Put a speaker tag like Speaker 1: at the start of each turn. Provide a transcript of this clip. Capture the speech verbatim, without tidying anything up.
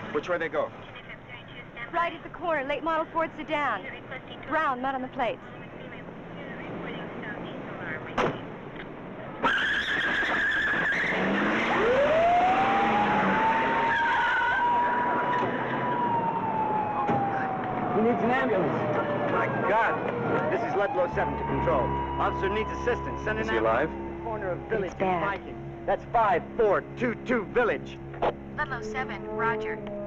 Speaker 1: Which way they go?
Speaker 2: Right at the corner, late model Ford sedan. Brown, mud on the plates.
Speaker 3: He needs an ambulance.
Speaker 4: My God. This is Ludlow seven to control. Officer needs assistance. Send an
Speaker 1: Is he alive?
Speaker 4: Corner of Village
Speaker 2: It's bad.
Speaker 4: and Viking. That's five four two two Village.
Speaker 2: Ludlow seven, Roger.